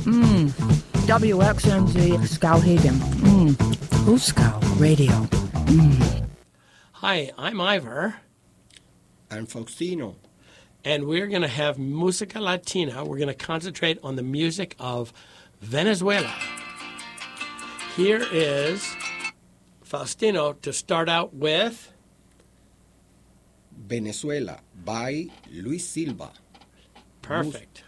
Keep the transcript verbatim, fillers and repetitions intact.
Mm. W X N Z Skowhegan. Mm. Who's Scow Radio? Mm. Hi, I'm Ivor. I'm Faustino. And we're going to have Musica Latina. We're going to concentrate on the music of Venezuela. Here is Faustino to start out with Venezuela by Luis Silva. Perfect.